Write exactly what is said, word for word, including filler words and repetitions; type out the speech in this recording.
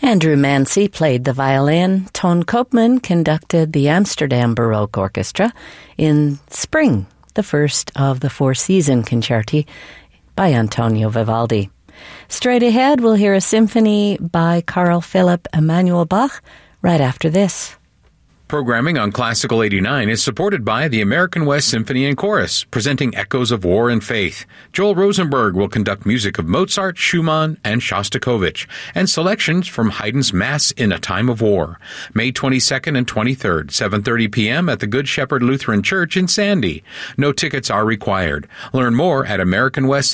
Andrew Mancy played the violin. Ton Koopman conducted the Amsterdam Baroque Orchestra in Spring, the first of the four-season concerti by Antonio Vivaldi. Straight ahead, we'll hear a symphony by Carl Philipp Emanuel Bach right after this. Programming on Classical eighty-nine is supported by the American West Symphony and Chorus, presenting Echoes of War and Faith. Joel Rosenberg will conduct music of Mozart, Schumann, and Shostakovich, and selections from Haydn's Mass in a Time of War. May twenty-second and twenty-third, seven thirty p.m. at the Good Shepherd Lutheran Church in Sandy. No tickets are required. Learn more at American West